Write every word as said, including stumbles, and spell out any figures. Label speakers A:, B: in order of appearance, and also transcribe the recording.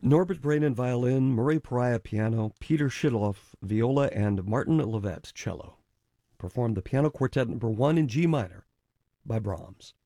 A: Norbert Brainin violin, Murray Pariah piano, Peter Shidloff viola, and Martin Levet cello. Performed the Piano Quartet Number one in G minor by Brahms.